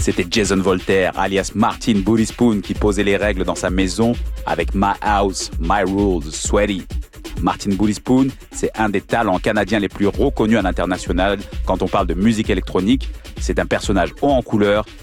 C'était Jason Voltaire, alias Martin Booty Spoon, qui posait les règles dans sa maison avec My House, My Rules, Sweaty. Martin Booty Spoon, c'est un des talents canadiens les plus reconnus à l'international quand on parle de musique électronique. C'est un personnage haut en couleur